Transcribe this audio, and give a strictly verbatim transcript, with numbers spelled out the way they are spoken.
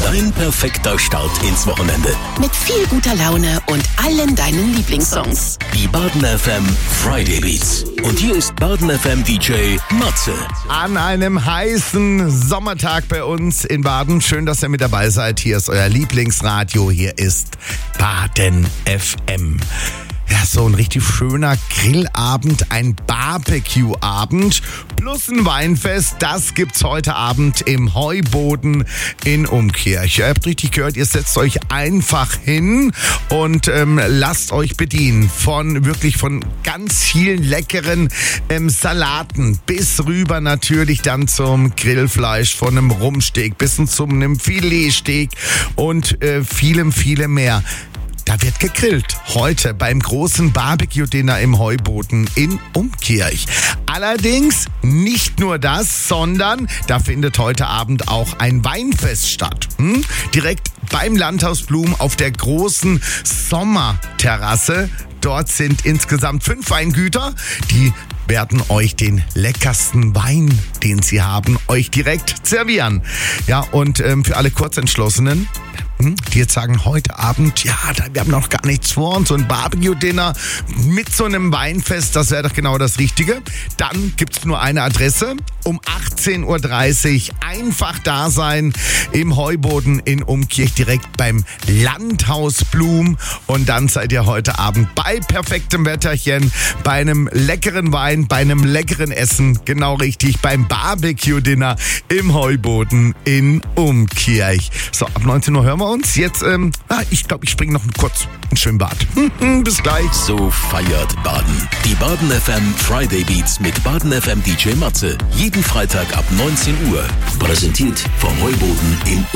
Dein perfekter Start ins Wochenende. Mit viel guter Laune und allen deinen Lieblingssongs. Die Baden F M Friday Beats. Und hier ist Baden F M D J Matze. An einem heißen Sommertag bei uns in Baden. Schön, dass ihr mit dabei seid. Hier ist euer Lieblingsradio. Hier ist Baden F M. Ja, so ein richtig schöner Grillabend, ein Barbecue-Abend plus ein Weinfest. Das gibt's heute Abend im Heuboden in Umkirch. Ihr habt richtig gehört, ihr setzt euch einfach hin und ähm, lasst euch bedienen von wirklich von ganz vielen leckeren ähm, Salaten bis rüber natürlich dann zum Grillfleisch, von einem Rumsteak bis hin zu einem Filetsteak und äh, vielem, vielem mehr. Da wird gegrillt. Heute beim großen Barbecue-Dinner im Heuboden in Umkirch. Allerdings nicht nur das, sondern da findet heute Abend auch ein Weinfest statt. Hm? Direkt beim Landhaus Blum auf der großen Sommerterrasse. Dort sind insgesamt fünf Weingüter, die werden euch den leckersten Wein, den sie haben, euch direkt servieren. Ja, und ähm, für alle Kurzentschlossenen, die jetzt sagen, heute Abend, ja, wir haben noch gar nichts vor und so ein Barbecue-Dinner mit so einem Weinfest, das wäre doch genau das Richtige. Dann gibt's nur eine Adresse, um achtzehn Uhr dreißig einfach da sein im Heuboden in Umkirch, direkt beim Landhaus Blum, und dann seid ihr heute Abend bei perfektem Wetterchen, bei einem leckeren Wein, bei einem leckeren Essen, genau richtig, beim Barbecue-Dinner im Heuboden in Umkirch. So, ab neunzehn Uhr hören wir uns. Jetzt, ähm, ah, ich glaube, ich springe noch kurz ins Schwimmbad. Bis gleich. So feiert Baden. Die Baden F M Friday Beats mit Baden F M D J Matze. Jeden Freitag ab neunzehn Uhr. Präsentiert vom Heuboden in